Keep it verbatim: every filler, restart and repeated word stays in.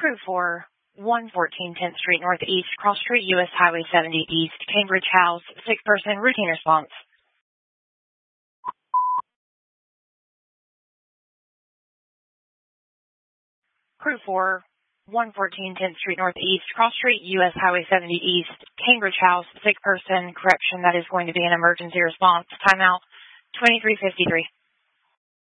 Crew four, one fourteen tenth Street Northeast, Cross Street, U S Highway seventy East, Cambridge House, six person, routine response. Crew four, one fourteen tenth Street Northeast, Cross Street, U S Highway seventy East, Cambridge House, sick person, correction, that is going to be an emergency response. Timeout, twenty-three fifty-three.